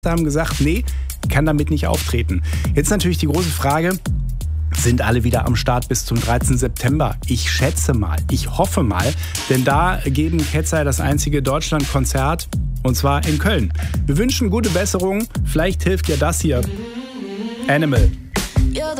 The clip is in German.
haben gesagt, nee, kann damit nicht auftreten. Jetzt natürlich die große Frage, sind alle wieder am Start bis zum 13. September? Ich schätze mal, ich hoffe mal, denn da geben Cat's-Eye das einzige Deutschlandkonzert, und zwar in Köln. Wir wünschen gute Besserung, vielleicht hilft ja das hier. Animal.